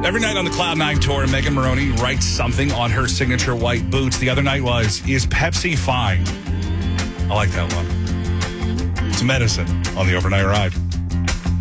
Every night on the Cloud 9 tour, Megan Maroney writes something on her signature white boots. The other night was, is Pepsi fine? I like that one. It's medicine on the overnight ride.